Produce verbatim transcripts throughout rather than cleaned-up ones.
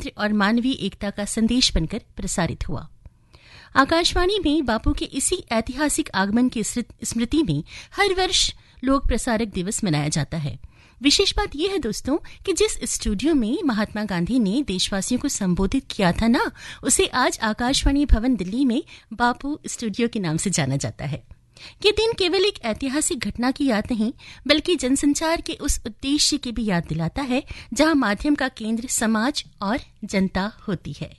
लोकतंत्र और मानवीय एकता का संदेश बनकर प्रसारित हुआ। आकाशवाणी में बापू के इसी ऐतिहासिक आगमन की स्मृति में हर वर्ष लोक प्रसारक दिवस मनाया जाता है। विशेष बात यह है दोस्तों कि जिस स्टूडियो में महात्मा गांधी ने देशवासियों को संबोधित किया था ना, उसे आज आकाशवाणी भवन दिल्ली में बापू स्टूडियो के नाम से जाना जाता है। ये दिन केवल एक ऐतिहासिक घटना की याद नहीं, बल्कि जनसंचार के उस उद्देश्य की भी याद दिलाता है जहां माध्यम का केंद्र समाज और जनता होती है।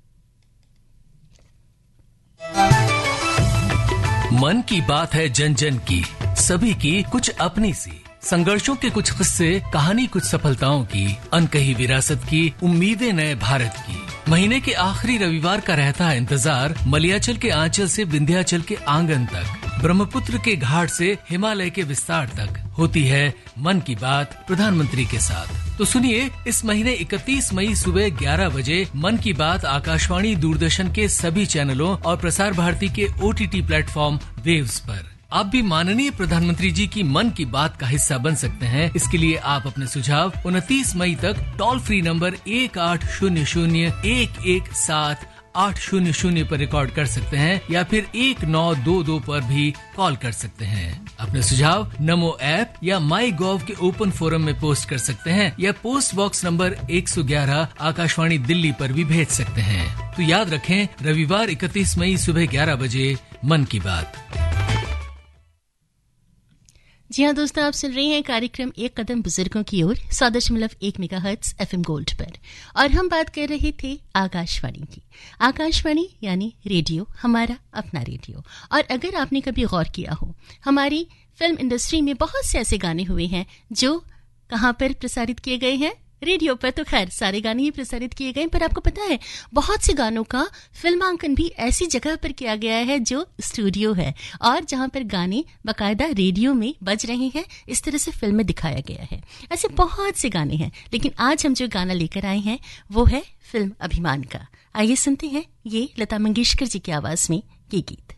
मन की बात है जन जन की, सभी की कुछ अपनी सी, संघर्षों के कुछ किस्से, कहानी कुछ सफलताओं की, अनकही विरासत की, उम्मीदें नए भारत की। महीने के आखिरी रविवार का रहता है इंतजार मलयाचल के आंचल से विंध्याचल के आंगन तक, ब्रह्मपुत्र के घाट से हिमालय के विस्तार तक होती है मन की बात प्रधानमंत्री के साथ। तो सुनिए, इस महीने इकतीस मई सुबह ग्यारह बजे मन की बात आकाशवाणी दूरदर्शन के सभी चैनलों और प्रसार भारती के ओटीटी प्लेटफॉर्म वेव्स पर। आप भी माननीय प्रधानमंत्री जी की मन की बात का हिस्सा बन सकते हैं। इसके लिए आप अपने सुझाव उनतीस मई तक टोल फ्री नंबर एक आठ शून्य शून्य एक एक सात आठ शून्य शून्य पर रिकॉर्ड कर सकते हैं या फिर एक नौ दो दो पर भी कॉल कर सकते हैं। अपने सुझाव नमो ऐप या माई गॉव के ओपन फोरम में पोस्ट कर सकते हैं या पोस्ट बॉक्स नंबर एक सौ ग्यारह आकाशवाणी दिल्ली पर भी भेज सकते हैं। तो याद रखें, रविवार इकतीस मई सुबह ग्यारह बजे मन की बात। जी हाँ दोस्तों, आप सुन रहे हैं कार्यक्रम एक कदम बुजुर्गों की ओर सौ दशमलव एक मेगाहर्ट्ज एफएम गोल्ड पर, और हम बात कर रहे थे आकाशवाणी की। आकाशवाणी यानी रेडियो, हमारा अपना रेडियो। और अगर आपने कभी गौर किया हो, हमारी फिल्म इंडस्ट्री में बहुत से ऐसे गाने हुए हैं जो कहाँ पर प्रसारित किए गए हैं, रेडियो पर। तो खैर सारे गाने ही प्रसारित किए गए, पर आपको पता है बहुत से गानों का फिल्मांकन भी ऐसी जगह पर किया गया है जो स्टूडियो है, और जहां पर गाने बाकायदा रेडियो में बज रहे हैं, इस तरह से फिल्म में दिखाया गया है। ऐसे बहुत से गाने हैं, लेकिन आज हम जो गाना लेकर आए हैं वो है फिल्म अभिमान का। आइए सुनते हैं ये लता मंगेशकर जी की आवाज में ये गीत।